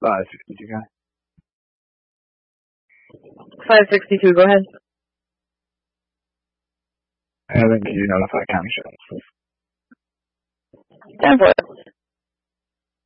562, go ahead. 562, go ahead. And then can you notify county sheriff? 10-4.